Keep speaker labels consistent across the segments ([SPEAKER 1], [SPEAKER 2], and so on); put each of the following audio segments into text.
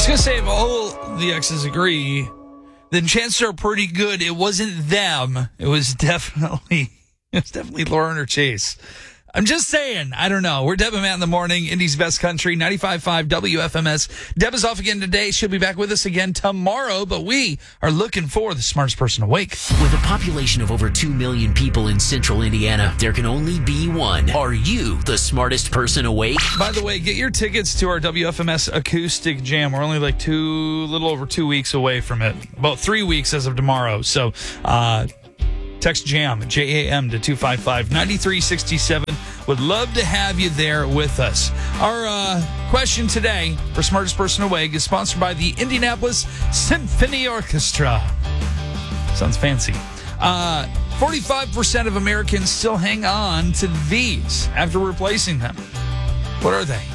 [SPEAKER 1] going to say, if all the exes agree, then chances are pretty good it wasn't them. It was definitely Lauren or Chase. I'm just saying. I don't know. We're Deb and Matt in the morning. Indy's best country, 95.5 WFMS. Deb is off again today. She'll be back with us again tomorrow, but we are looking for the smartest person awake.
[SPEAKER 2] With a population of over 2 million people in central Indiana, there can only be one. Are you the smartest person awake?
[SPEAKER 1] By the way, get your tickets to our WFMS Acoustic Jam. We're only like little over 2 weeks away from it. About 3 weeks as of tomorrow. So, text JAM, J-A-M, to 255-9367. Would love to have you there with us. Our question today for Smartest Person Awake is sponsored by the Indianapolis Symphony Orchestra. Sounds fancy. 45% of Americans still hang on to these after replacing them. What are they?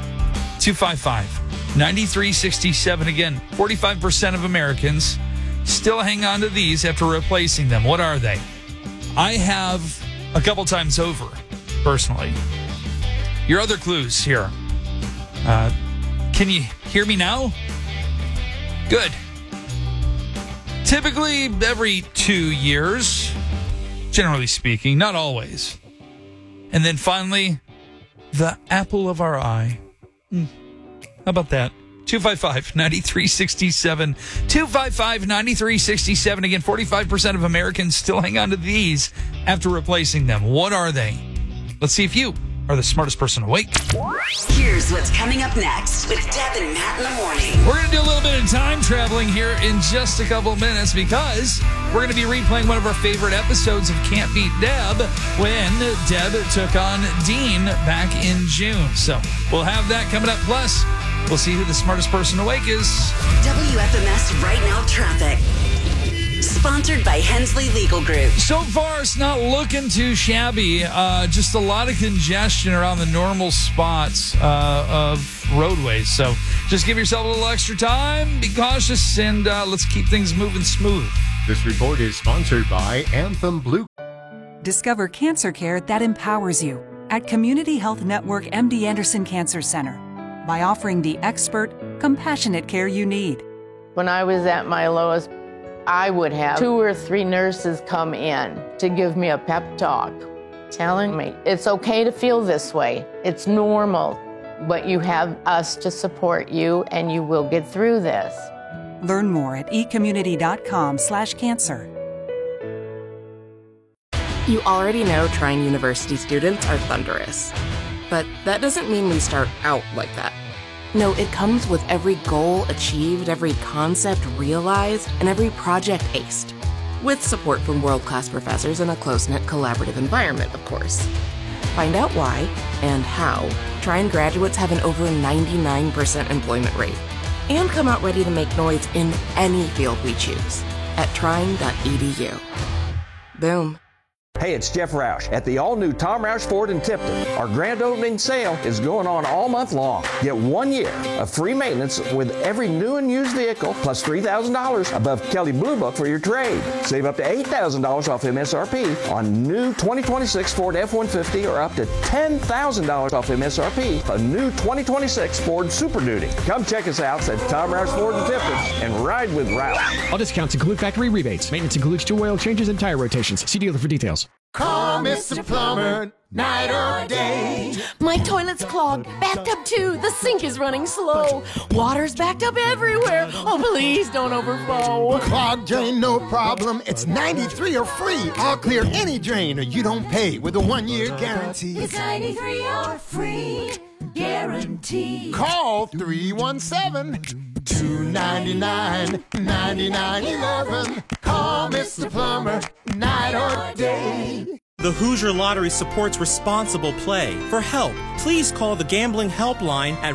[SPEAKER 1] 255-9367. Again, 45% of Americans still hang on to these after replacing them. What are they? I have a couple times over, personally. Your other clues here. Can you hear me now? Good. Typically every 2 years, generally speaking, not always. And then finally, the apple of our eye. How about that? 255-9367. 255-9367. Again, 45% of Americans still hang on to these after replacing them. What are they? Let's see if you are the smartest person awake.
[SPEAKER 3] Here's what's coming up next with Deb and Matt in the morning.
[SPEAKER 1] We're going to do a little bit of time traveling here in just a couple of minutes because we're going to be replaying one of our favorite episodes of Can't Beat Deb when Deb took on Dean back in June. So we'll have that coming up. Plus, we'll see who the smartest person awake is.
[SPEAKER 3] WFMS Right Now Traffic. Sponsored by Hensley Legal Group.
[SPEAKER 1] So far, it's not looking too shabby. Just a lot of congestion around the normal spots of roadways. So just give yourself a little extra time, be cautious, and let's keep things moving smooth.
[SPEAKER 4] This report is sponsored by Anthem Blue.
[SPEAKER 5] Discover cancer care that empowers you at Community Health Network MD Anderson Cancer Center by offering the expert, compassionate care you need.
[SPEAKER 6] When I was at my lowest, I would have 2 or 3 nurses come in to give me a pep talk, telling me it's okay to feel this way. It's normal, but you have us to support you and you will get through this.
[SPEAKER 5] Learn more at ecommunity.com/cancer.
[SPEAKER 7] You already know Trine University students are thunderous, but that doesn't mean we start out like that. No, it comes with every goal achieved, every concept realized, and every project aced. With support from world-class professors and a close-knit collaborative environment, of course. Find out why and how Trine graduates have an over 99% employment rate. And come out ready to make noise in any field we choose at trine.edu. Boom.
[SPEAKER 8] Hey, it's Jeff Roush at the all-new Tom Roush Ford in Tipton. Our grand opening sale is going on all month long. Get 1 year of free maintenance with every new and used vehicle, plus $3,000 above Kelley Blue Book for your trade. Save up to $8,000 off MSRP on new 2026 Ford F-150 or up to $10,000 off MSRP on new 2026 Ford Super Duty. Come check us out at Tom Roush Ford in Tipton and ride with Roush.
[SPEAKER 9] All discounts include factory rebates. Maintenance includes 2 oil changes and tire rotations. See dealer for details.
[SPEAKER 10] Call Mr. Plumber, night or day.
[SPEAKER 11] My toilet's clogged, backed up too. The sink is running slow. Water's backed up everywhere. Oh, please don't overflow.
[SPEAKER 10] Clogged drain, no problem. It's 93 or free. I'll clear any drain or you don't pay with a 1-year guarantee.
[SPEAKER 12] It's 93 or free guarantee.
[SPEAKER 10] Call 317-299-9911. Call Mr. Plumber, night or day.
[SPEAKER 13] The Hoosier Lottery supports responsible play. For help, please call the Gambling Helpline at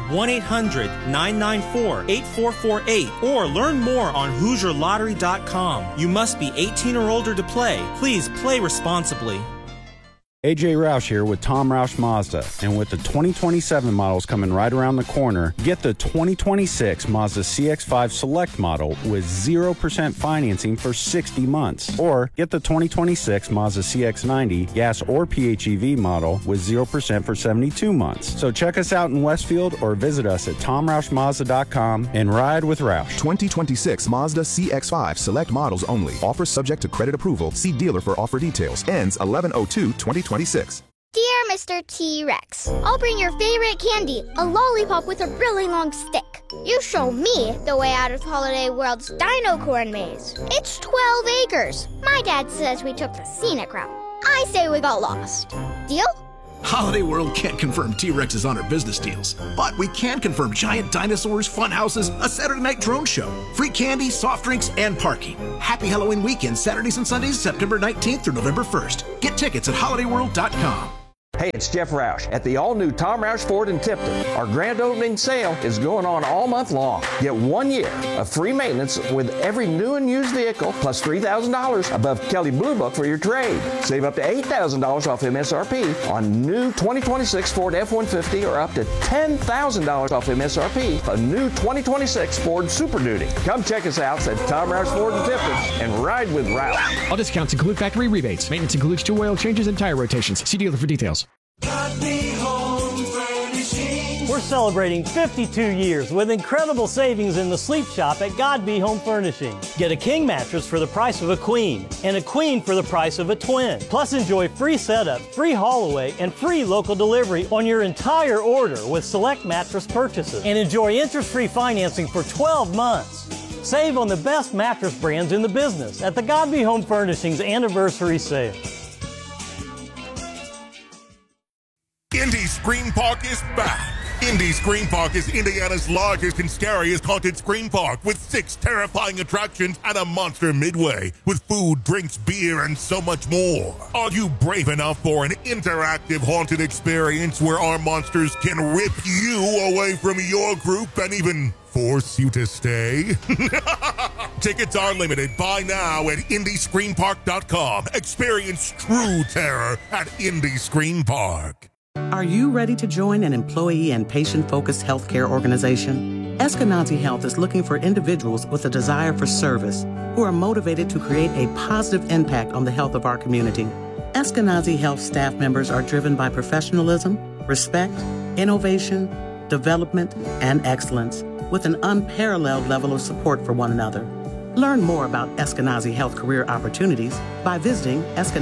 [SPEAKER 13] 1-800-994-8448 or learn more on HoosierLottery.com. You must be 18 or older to play. Please play responsibly.
[SPEAKER 14] AJ Roush here with Tom Roush Mazda, and with the 2027 models coming right around the corner, get the 2026 Mazda CX-5 Select model with 0% financing for 60 months, or get the 2026 Mazda CX-90 gas or PHEV model with 0% for 72 months. So check us out in Westfield or visit us at TomRoushMazda.com and ride with Roush.
[SPEAKER 15] 2026 Mazda CX-5 Select models only. Offers subject to credit approval. See dealer for offer details. Ends 11/02/2026.
[SPEAKER 16] Dear Mr. T-Rex, I'll bring your favorite candy, a lollipop with a really long stick. You show me the way out of Holiday World's Dino Corn Maze. It's 12 acres. My dad says we took the scenic route. I say we got lost. Deal?
[SPEAKER 17] Holiday World can't confirm T-Rexes on our business deals, but we can confirm giant dinosaurs, fun houses, a Saturday night drone show, free candy, soft drinks, and parking. Happy Halloween weekend, Saturdays and Sundays, September 19th through November 1st. Get tickets at holidayworld.com.
[SPEAKER 8] Hey, it's Jeff Roush at the all-new Tom Roush Ford in Tipton. Our grand opening sale is going on all month long. Get 1 year of free maintenance with every new and used vehicle, plus $3,000 above Kelley Blue Book for your trade. Save up to $8,000 off MSRP on new 2026 Ford F-150, or up to $10,000 off MSRP on new 2026 Ford Super Duty. Come check us out at Tom Roush Ford in Tipton and ride with Roush.
[SPEAKER 9] All discounts include factory rebates. Maintenance includes 2 oil changes and tire rotations. See dealer for details.
[SPEAKER 18] We're celebrating 52 years with incredible savings in the sleep shop at Godby Home Furnishing. Get a king mattress for the price of a queen, and a queen for the price of a twin. Plus enjoy free setup, free haul away, and free local delivery on your entire order with select mattress purchases. And enjoy interest-free financing for 12 months. Save on the best mattress brands in the business at the Godby Home Furnishings Anniversary Sale.
[SPEAKER 19] Indy Scream Park is back. Indy Scream Park is Indiana's largest and scariest haunted scream park, with 6 terrifying attractions and a monster midway, with food, drinks, beer, and so much more. Are you brave enough for an interactive haunted experience where our monsters can rip you away from your group and even force you to stay? Tickets are limited. Buy now at IndyScreamPark.com. Experience true terror at Indy Scream Park.
[SPEAKER 20] Are you ready to join an employee and patient-focused healthcare organization? Eskenazi Health is looking for individuals with a desire for service who are motivated to create a positive impact on the health of our community. Eskenazi Health staff members are driven by professionalism, respect, innovation, development, and excellence, with an unparalleled level of support for one another. Learn more about Eskenazi Health career opportunities by visiting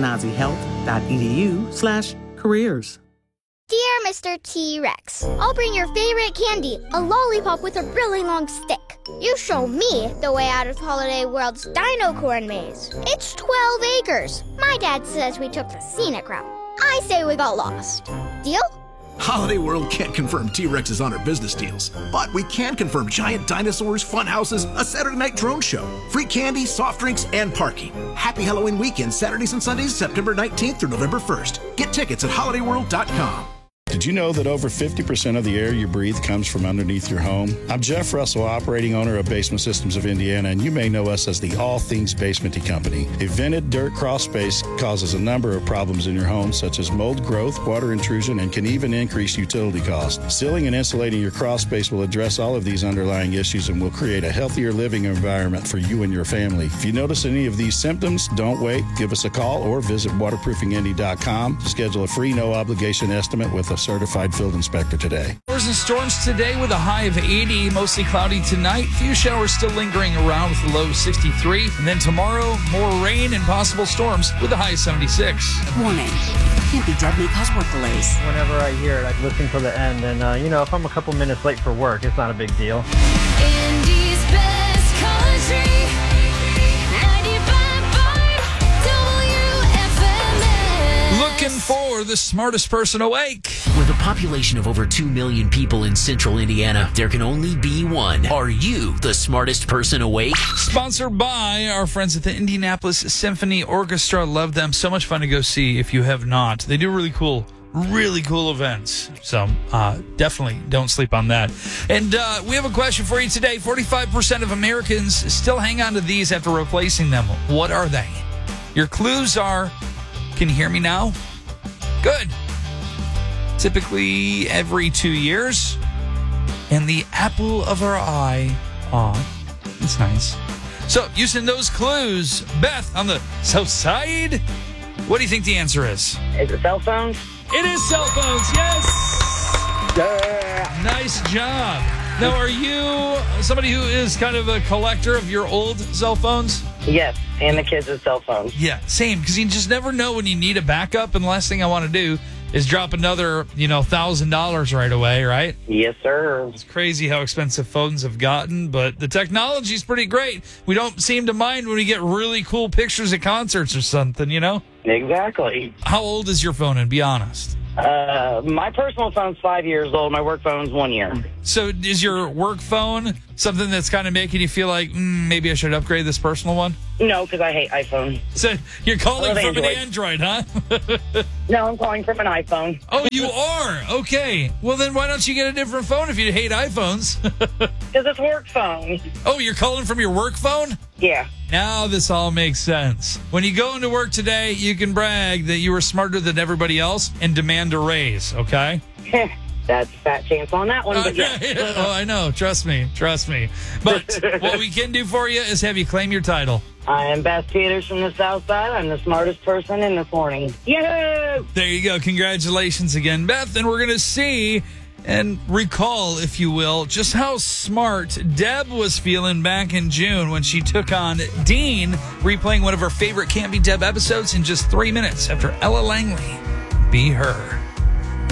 [SPEAKER 20] eskenazihealth.edu/careers.
[SPEAKER 16] Dear Mr. T-Rex, I'll bring your favorite candy, a lollipop with a really long stick. You show me the way out of Holiday World's Dino Corn Maze. It's 12 acres. My dad says we took the scenic route. I say we got lost. Deal?
[SPEAKER 17] Holiday World can't confirm T-Rexes on our business deals, but we can confirm giant dinosaurs, fun houses, a Saturday night drone show, free candy, soft drinks, and parking. Happy Halloween weekend, Saturdays and Sundays, September 19th through November 1st. Get tickets at holidayworld.com.
[SPEAKER 21] Did you know that over 50% of the air you breathe comes from underneath your home? I'm Jeff Russell, operating owner of Basement Systems of Indiana, and you may know us as the All Things Basementy Company. A vented dirt crawl space causes a number of problems in your home, such as mold growth, water intrusion, and can even increase utility costs. Sealing and insulating your crawl space will address all of these underlying issues and will create a healthier living environment for you and your family. If you notice any of these symptoms, don't wait. Give us a call or visit waterproofingindy.com to schedule a free no-obligation estimate with a certified field inspector today.
[SPEAKER 1] Showers and storms today with a high of 80, mostly cloudy tonight. Few showers still lingering around with a low of 63. And then tomorrow, more rain and possible storms with a high of 76.
[SPEAKER 22] Warning. Can't be deadly, cause work delays.
[SPEAKER 23] Whenever I hear it, I listen for the end. And, if I'm a couple minutes late for work, it's not a big deal.
[SPEAKER 12] Indy's best country. 95.5 WFMS.
[SPEAKER 1] Looking for the smartest person awake.
[SPEAKER 2] With a population of over 2 million people in central Indiana, there can only be one. Are you the smartest person awake?
[SPEAKER 1] Sponsored by our friends at the Indianapolis Symphony Orchestra. Love them. So much fun to go see if you have not. They do really cool events. So definitely don't sleep on that. And we have a question for you today. 45% of Americans still hang on to these after replacing them. What are they? Your clues are, can you hear me now? Good. Typically every 2 years. And the apple of our eye. Aw, that's nice. So, using those clues, Beth, on the south side, what do you think the answer is?
[SPEAKER 3] Is it cell phones?
[SPEAKER 1] It is cell phones, yes!
[SPEAKER 3] Yeah.
[SPEAKER 1] Nice job. Now, are you somebody who is kind of a collector of your old cell phones?
[SPEAKER 3] Yes, and the kids' cell phones.
[SPEAKER 1] Yeah, same, because you just never know when you need a backup, and the last thing I want to do is drop another, $1,000 right away, right?
[SPEAKER 3] Yes, sir.
[SPEAKER 1] It's crazy how expensive phones have gotten, but the technology's pretty great. We don't seem to mind when we get really cool pictures at concerts or something,
[SPEAKER 3] Exactly.
[SPEAKER 1] How old is your phone, and be honest?
[SPEAKER 3] My personal phone's 5 years old. My work phone's 1 year.
[SPEAKER 1] So is your work phone something that's kind of making you feel like, maybe I should upgrade this personal one?
[SPEAKER 3] No, because I hate iPhone.
[SPEAKER 1] So you're calling from
[SPEAKER 3] Android.
[SPEAKER 1] an Android, huh?
[SPEAKER 3] No, I'm calling from an iPhone.
[SPEAKER 1] Oh, you are? Okay. Well, then why don't you get a different phone if you hate iPhones?
[SPEAKER 3] Because it's work phone.
[SPEAKER 1] Oh, you're calling from your work phone?
[SPEAKER 3] Yeah.
[SPEAKER 1] Now this all makes sense. When you go into work today, you can brag that you were smarter than everybody else and demand a raise, okay?
[SPEAKER 3] That's a fat chance on that one, but yeah.
[SPEAKER 1] Oh, I know. Trust me. But what we can do for you is have you claim your title.
[SPEAKER 3] I am Beth Peters from the South Side. I'm the smartest person in this morning. Yeah!
[SPEAKER 1] There you go. Congratulations again, Beth. And we're going to see and recall, if you will, just how smart Deb was feeling back in June when she took on Dean, replaying one of her favorite Can't Be Deb episodes in just 3 minutes after Ella Langley. Be Her.